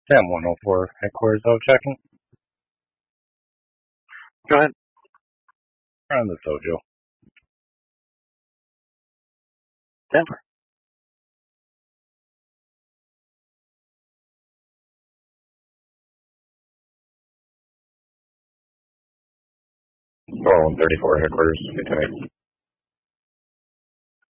Sam 104, headquarters of checking. Go ahead. Around the Sojo. Denver. Store 134, headquarters. Good day.